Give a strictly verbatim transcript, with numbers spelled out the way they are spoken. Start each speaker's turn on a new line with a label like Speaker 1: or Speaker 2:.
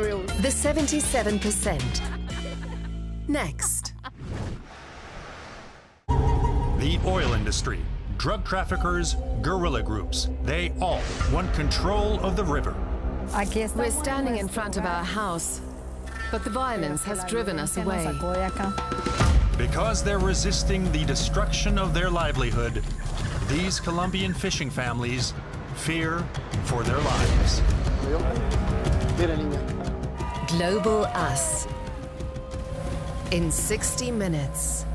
Speaker 1: cereals.
Speaker 2: The seventy-seven percent. Next.
Speaker 3: The oil industry, drug traffickers, guerrilla groups, they all want control of the river.
Speaker 1: I guess
Speaker 2: We're standing in front of our house, but the violence has driven us away.
Speaker 3: Because they're resisting the destruction of their livelihood, these Colombian fishing families fear for their lives.
Speaker 2: Global Us. In sixty minutes.